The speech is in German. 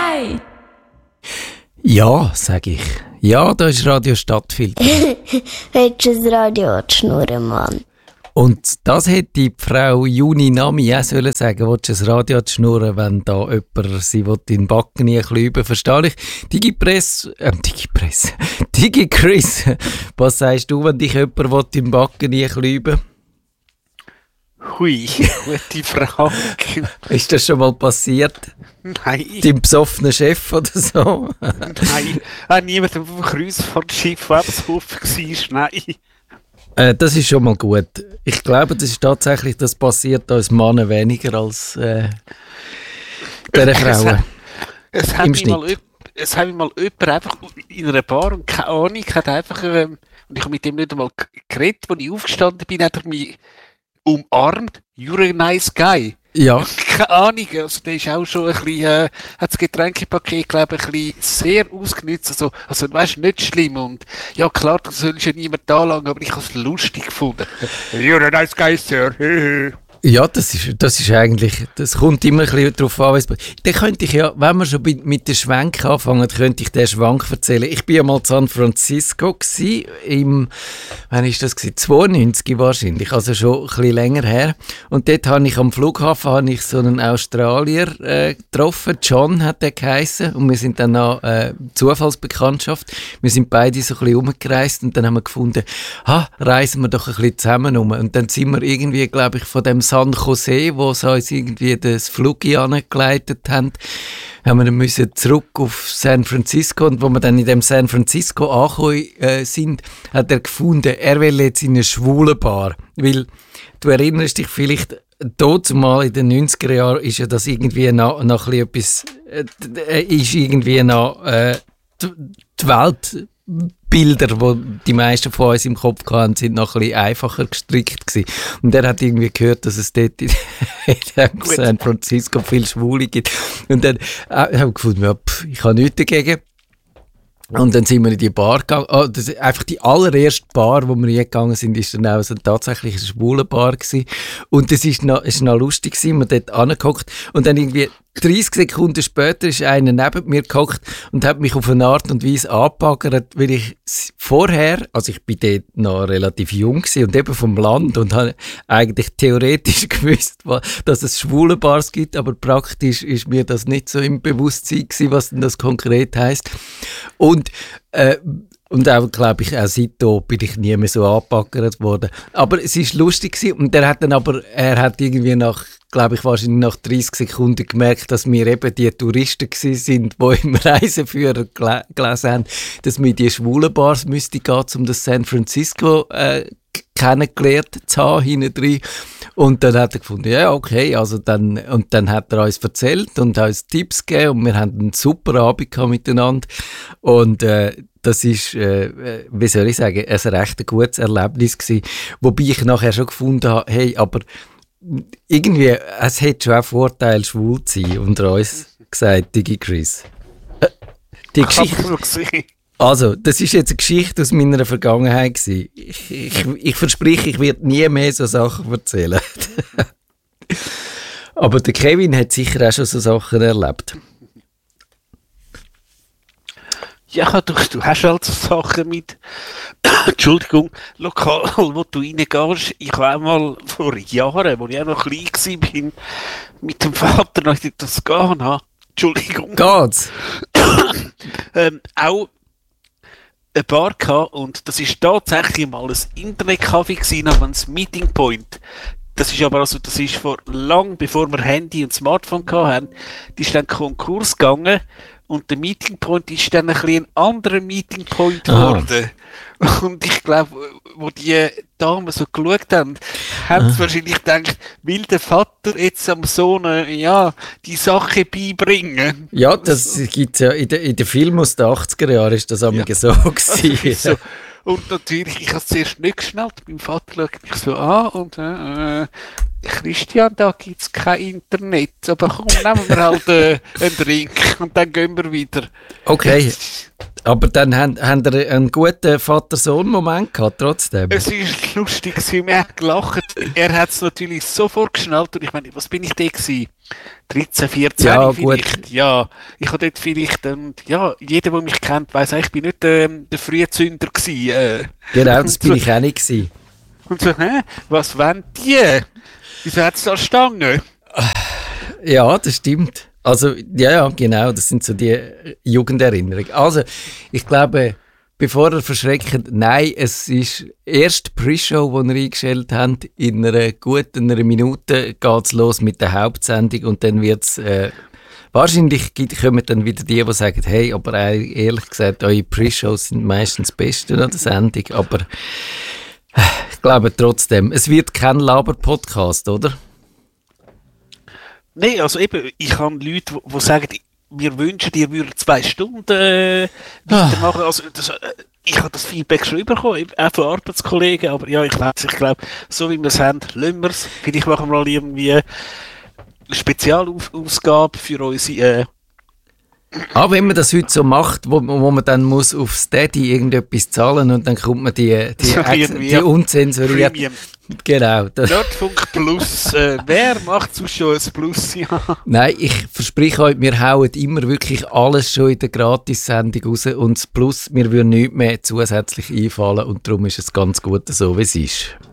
Hi! Ja, sag ich. Ja, da ist Radio Stadtfilter. Willst du das Radio schnurren, Mann? Und das hätte die Frau Juni Nami auch sollen sagen, willst du das Radio schnurren, wenn da jemand sie in den Backen nie klüben, verstehe ich. DigiChris, was sagst du, wenn dich jemand in den Backen nie klüben? Hui, gute Frage. Ist das schon mal passiert? Nein. Dein besoffener Chef oder so? Nein, niemand auf dem Kreuzfahrtschiff, der besoffen war, nein. Das ist schon mal gut. Ich glaube, das ist tatsächlich, das passiert uns Männern weniger als den Frauen. Es hat mich mal jemand einfach in einer Bar und keine Ahnung, hat einfach, und ich habe mit dem nicht einmal geredet, als ich aufgestanden bin, hat er mich umarmt. You're a nice guy. Ja. Keine Ahnung, also der ist auch schon ein bisschen, hat das Getränkepaket, glaube ich, ein bisschen sehr ausgenutzt. Also weißt du, nicht schlimm. Und ja, klar, du sollst ja niemand anlangen, aber ich habe es lustig gefunden. You're a nice guy, sir. Ja, das ist eigentlich, das kommt immer ein bisschen darauf an. Dann könnte ich ja, wenn wir schon mit den Schwenk anfangen, könnte ich den Schwank erzählen. Ich war ja mal in San Francisco wann war das gewesen? 92 wahrscheinlich, also schon ein bisschen länger her. Und dort habe ich am Flughafen so einen Australier getroffen, John hat der geheissen. Und wir sind dann noch Zufallsbekanntschaft. Wir sind beide so ein bisschen rumgereist und dann haben wir gefunden, reisen wir doch ein bisschen zusammen um. Und dann sind wir irgendwie, glaube ich, von dem San Jose, wo sie uns irgendwie das Flugzeug angeleitet haben wir dann müssen zurück auf San Francisco. Und wo wir dann in dem San Francisco angekommen sind, hat er gefunden, er will jetzt in eine schwule Bar. Weil, du erinnerst dich vielleicht, zumal in den 90er Jahren ist ja das irgendwie noch etwas, ist irgendwie noch die Weltbilder, die die meisten von uns im Kopf hatten, sind noch ein bisschen einfacher gestrickt gewesen. Und er hat irgendwie gehört, dass es dort in San Francisco viel Schwule gibt. Und dann habe ich gefunden, ich habe nichts dagegen. Und dann sind wir in die Bar gegangen. Das ist einfach die allererste Bar, wo wir je gegangen sind, ist dann auch so tatsächlich eine schwule Bar gewesen. Und das ist noch lustig gewesen, wir dort angeguckt. Und dann irgendwie 30 Sekunden später ist einer neben mir gehockt und hat mich auf eine Art und Weise angebaggert, weil ich vorher, also ich bin dort noch relativ jung gewesen und eben vom Land und habe eigentlich theoretisch gewusst, dass es schwule Bars gibt, aber praktisch ist mir das nicht so im Bewusstsein gewesen, was denn das konkret heisst. Und auch, glaube ich, auch seitdem bin ich nie mehr so angebaggert worden. Aber es war lustig gewesen. Und er hat irgendwie wahrscheinlich nach 30 Sekunden gemerkt, dass wir eben die Touristen sind, die im Reiseführer gelesen haben, dass wir in die schwulen Bars müsste gehen, um das San Francisco kennengelernt zu haben, hinten drin. Und dann hat er gefunden, ja, okay, und dann hat er uns erzählt und uns Tipps gegeben und wir haben einen super Abend miteinander. Und das ist, wie soll ich sagen, ein recht gutes Erlebnis gewesen. Wobei ich nachher schon gefunden habe, hey, aber irgendwie, es hat schon auch Vorteile, schwul zu sein, unter uns gesagt, DigiChris. Die Geschichte. Also, das ist jetzt eine Geschichte aus meiner Vergangenheit gewesen. Ich verspreche, ich werde nie mehr so Sachen erzählen. Aber der Kevin hat sicher auch schon so Sachen erlebt. Ja, du hast halt so Sachen mit, Entschuldigung, Lokal, wo du reingehst. Ich war auch mal vor Jahren, als ich auch noch klein war, mit dem Vater noch in das gehen habe. Entschuldigung. Geht's? Auch eine Bar gehabt und das ist tatsächlich mal ein Internetcafé namens Meeting Point. Das ist vor lang, bevor wir Handy und Smartphone hatten, die ist dann Konkurs gegangen. Und der Meeting Point ist dann ein bisschen ein anderer Meeting Point geworden. Und ich glaube, wo die Damen so geschaut haben, haben sie wahrscheinlich gedacht, will der Vater jetzt am Sohn die Sache beibringen? Ja, das gibt es ja in den Filmen aus den 80er Jahren, ist das einmal so gewesen. So. Und natürlich, ich habe es zuerst nicht geschnallt. Mein Vater schaut mich so an und Christian, da gibt es kein Internet, aber komm, nehmen wir halt einen Drink und dann gehen wir wieder. Okay, aber dann haben ihr einen guten Vater-Sohn-Moment gehabt, trotzdem. Es war lustig, wir haben gelacht. Er hat es natürlich sofort geschnallt und ich meine, was bin ich da gewesen? 13, 14 Ja, vielleicht. gut. Ja, ich habe dort vielleicht, ja, jeder, der mich kennt, weiss, ich bin nicht der Frühzünder gewesen. Genau, das bin ich auch nicht gewesen. Und so, was wollen die? Wieso hat es da Stange? Ja, das stimmt. Also, ja, genau, das sind so die Jugenderinnerungen. Also, ich glaube, bevor ihr verschreckt, nein, es ist erst die Pre-Show, die ihr eingestellt habt. In einer guten Minute geht es los mit der Hauptsendung und dann wird es, wahrscheinlich kommen dann wieder die sagen, hey, aber ehrlich gesagt, eure Pre-Shows sind meistens das Beste an der Sendung, aber ich glaube trotzdem, es wird kein Laber-Podcast, oder? Nein, also eben, ich habe Leute, die sagen, wir wünschen, ihr würdet 2 Stunden weitermachen. Also, ich habe das Feedback schon bekommen, auch von Arbeitskollegen, aber ja, ich glaube, so wie wir es haben, lassen wir es. Vielleicht machen wir mal irgendwie eine Spezialausgabe für unsere... Aber wenn man das heute so macht, wo man dann muss auf Steady irgendetwas zahlen und dann kommt man die unzensurierte... Premium. Genau. Nerdfunk Plus. Wer macht sonst schon ein Plus? Ja. Nein, ich verspreche euch, wir hauen immer wirklich alles schon in der Gratis-Sendung raus und das Plus, mir würde nichts mehr zusätzlich einfallen und darum ist es ganz gut so, wie es ist.